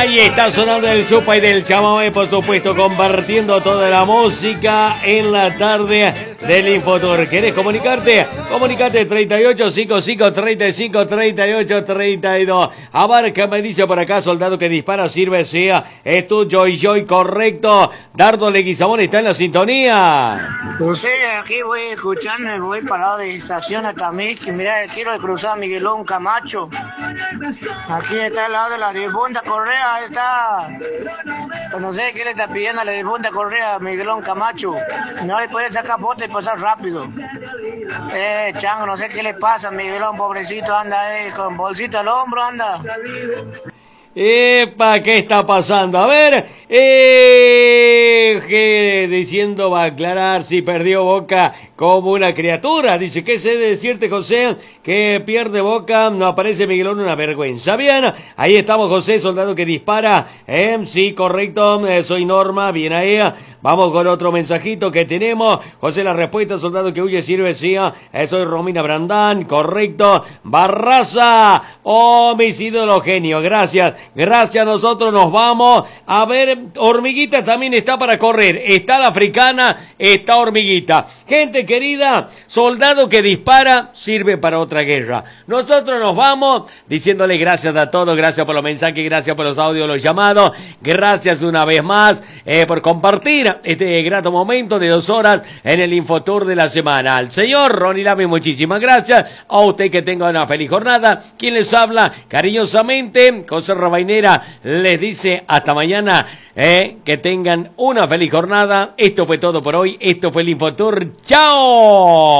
Ahí está sonando el Supa y del Chamamé, por supuesto, compartiendo toda la música en la tarde del Infotour. ¿Querés comunicarte? Comunicate 38 55 35 38 32. A ver qué me dice por acá, soldado que dispara, sirve sea. Es tu Joy, correcto. Dardo Leguizamón está en la sintonía. Pues sí, aquí voy escuchando, voy parado de estación a Tamisqui. Mira, quiero cruzar a Miguelón Camacho. Aquí está al lado de la difunta Correa, está. Pues no sé qué le está pidiendo a la difunta Correa a Miguelón Camacho. No le puede sacar foto y pasar rápido. Chango, no sé qué le pasa a Miguelón, pobrecito, anda con bolsito al hombro, anda. Epa, ¿qué está pasando? A ver, diciendo va a aclarar si perdió Boca como una criatura. Dice, ¿qué sé decirte, José? Que pierde Boca, no aparece Miguelón, una vergüenza. Bien, ahí estamos, José, soldado que dispara. Sí, correcto, soy Norma, bien ahí. Vamos con otro mensajito que tenemos. José, la respuesta, soldado que huye, sirve, sí. Soy Romina Brandán, correcto. Barraza, mis ídolos genios, gracias. Gracias, nosotros nos vamos. A ver, Hormiguita también está para correr. Está la africana, está Hormiguita. Gente querida, soldado que dispara, sirve para otra guerra. Nosotros nos vamos diciéndole gracias a todos, gracias por los mensajes, gracias por los audios, los llamados. Gracias una vez más por compartir este grato momento de 2 horas en el Infotour de la semana. Al señor Ronnie Lamy, muchísimas gracias. A usted que tenga una feliz jornada. Quien les habla cariñosamente, José Rabainera, les dice hasta mañana. Que tengan una feliz jornada. Esto fue todo por hoy. Esto fue el Infotour. ¡Chao!